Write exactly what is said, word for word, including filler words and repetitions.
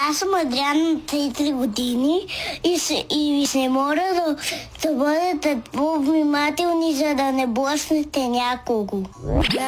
Аз съм Адриан на три години и, се, и се моля да, да бъдете по-внимателни, за да не блъснете някого.